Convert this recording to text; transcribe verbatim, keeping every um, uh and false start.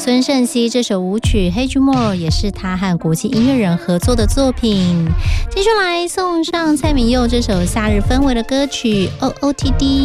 孙盛熙这首舞曲《Hey Jude Moore》也是他和国际音乐人合作的作品。接下来送上蔡旻佑这首夏日氛围的歌曲《O O T D》。